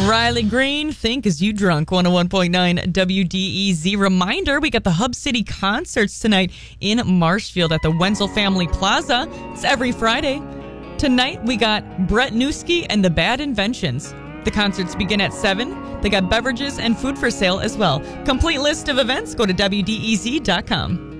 Riley Green, Think As You Drunk, 101.9 WDEZ. Reminder, we got the Hub City concerts tonight in Marshfield at the Wenzel Family Plaza. It's every Friday. Tonight, we got Brett Newski and the Bad Inventions. The concerts begin at 7. They got beverages and food for sale as well. Complete list of events, go to WDEZ.com.